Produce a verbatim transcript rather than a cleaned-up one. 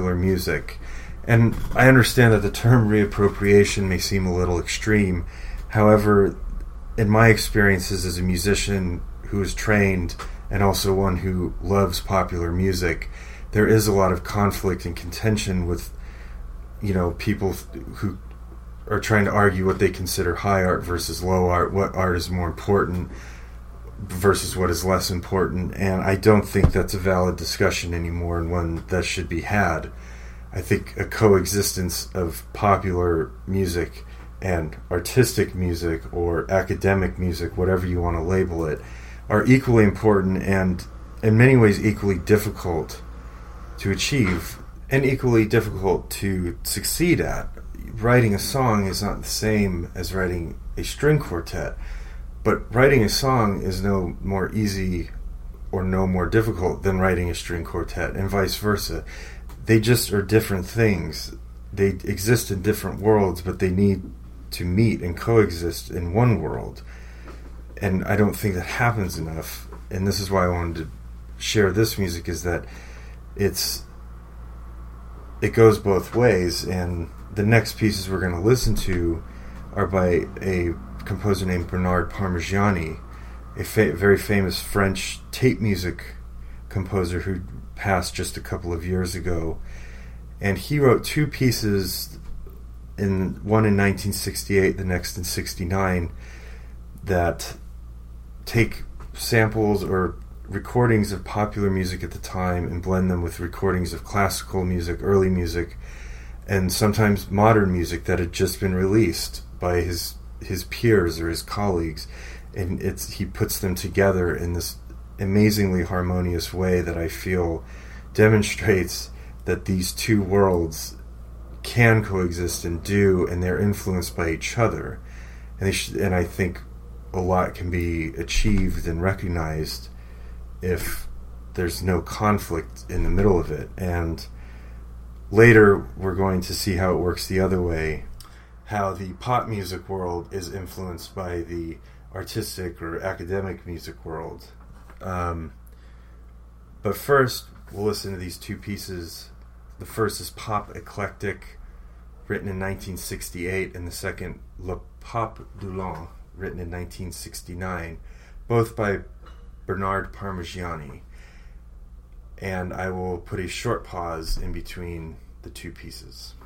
popular music. And I understand that the term reappropriation may seem a little extreme. However, in my experiences as a musician who is trained and also one who loves popular music, there is a lot of conflict and contention with, you know, people who are trying to argue what they consider high art versus low art, what art is more important versus what is less important. And I don't think that's a valid discussion anymore and one that should be had. I think a coexistence of popular music and artistic music or academic music, whatever you want to label it, are equally important and in many ways equally difficult to achieve and equally difficult to succeed at. Writing a song is not the same as writing a string quartet, but writing a song is no more easy or no more difficult than writing a string quartet, and vice versa. They just are different things. They exist in different worlds, but they need to meet and coexist in one world. And I don't think that happens enough. And this is why I wanted to share this music, is that it's it goes both ways. And the next pieces we're going to listen to are by a composer named Bernard Parmigiani, a fa- very famous French tape music composer who passed just a couple of years ago. And he wrote two pieces, in one in nineteen sixty-eight, the next in sixty-nine, that take samples or recordings of popular music at the time and blend them with recordings of classical music, early music, and sometimes modern music that had just been released by his his peers or his colleagues. And it's he puts them together in this amazingly harmonious way that I feel demonstrates that these two worlds can coexist and do, and they're influenced by each other. And, they sh- and I think a lot can be achieved and recognized if there's no conflict in the middle of it. And later we're going to see how it works the other way, how the pop music world is influenced by the artistic or academic music world. Um, but first, we'll listen to these two pieces. The first is Pop Eclectic, written in nineteen sixty-eight, and the second, Le Pop du Long, written in nineteen sixty-nine, both by Bernard Parmigiani. And I will put a short pause in between the two pieces.